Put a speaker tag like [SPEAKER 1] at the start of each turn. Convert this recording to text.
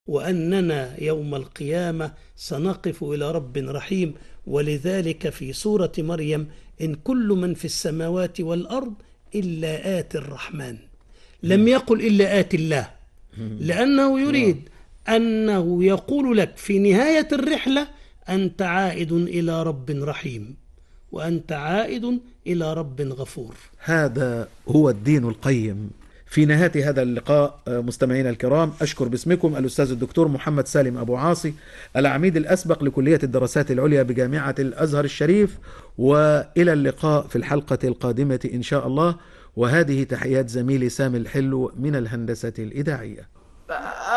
[SPEAKER 1] وأننا يوم القيامة سنقف إلى رب رحيم. ولذلك في سورة مريم: إن كل من في السماوات والأرض إلا آتي الرحمن. لم يقل إلا آتي الله، لأنه يريد أنه يقول لك في نهاية الرحلة: أنت عائد إلى رب رحيم، وأنت عائد إلى رب غفور.
[SPEAKER 2] هذا هو الدين القيم. في نهاية هذا اللقاء مستمعينا الكرام، أشكر باسمكم الأستاذ الدكتور محمد سالم أبو عاصي، العميد الأسبق لكلية الدراسات العليا بجامعة الأزهر الشريف، وإلى اللقاء في الحلقة القادمة إن شاء الله. وهذه تحيات زميلي سامي الحلو من الهندسة الإذاعية.